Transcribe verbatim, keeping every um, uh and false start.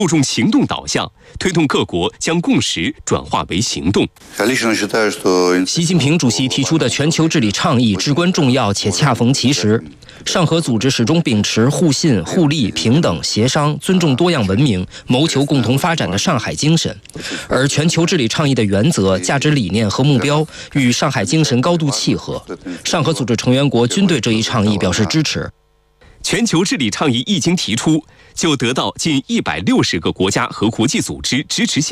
注重行动导向，推动各国将共识转化为行动。 习近平主席提出的全球治理倡议至关重要且恰逢其时。上合组织始终秉持互信、互利、平等、协商、尊重多样文明、谋求共同发展的上海精神，而全球治理倡议的原则、价值理念和目标与上海精神高度契合。上合组织成员国均对这一倡议表示支持。 全球治理倡议一经提出，就得到近一百六十个国家和国际组织支持响应。